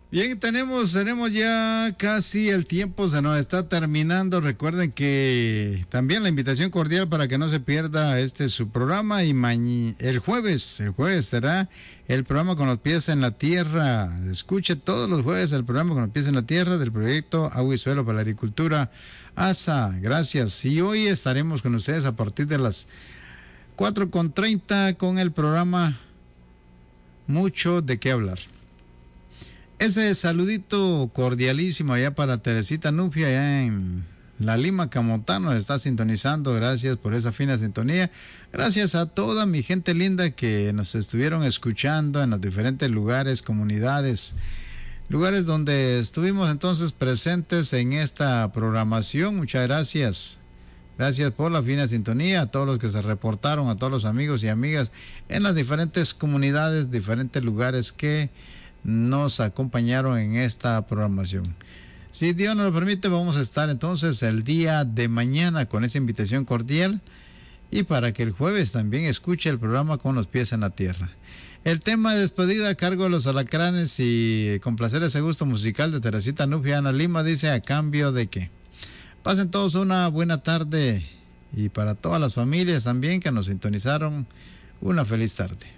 Bien, tenemos ya casi el tiempo, se nos está terminando. Recuerden que también la invitación cordial para que no se pierda su programa y el jueves será el programa Con los Pies en la Tierra. Escuche todos los jueves el programa Con los Pies en la Tierra del proyecto Agua y Suelo para la Agricultura ASA. Gracias. Y hoy estaremos con ustedes a partir de las 4:30 con el programa Mucho de qué hablar. Ese saludito cordialísimo allá para Teresita Nufia, allá en La Lima, Camotá, nos está sintonizando. Gracias por esa fina sintonía. Gracias a toda mi gente linda que nos estuvieron escuchando en los diferentes lugares, comunidades, lugares donde estuvimos entonces presentes en esta programación. Muchas gracias. Gracias por la fina sintonía, a todos los que se reportaron, a todos los amigos y amigas en las diferentes comunidades, diferentes lugares que nos acompañaron en esta programación. Si Dios nos lo permite, vamos a estar entonces el día de mañana con esa invitación cordial y para que el jueves también escuche el programa Con los Pies en la Tierra. El tema de despedida a cargo de los Alacranes y complacer ese gusto musical de Teresita Nufia, Ana Lima, dice: ¿a cambio de qué? Pasen todos una buena tarde y para todas las familias también que nos sintonizaron, una feliz tarde.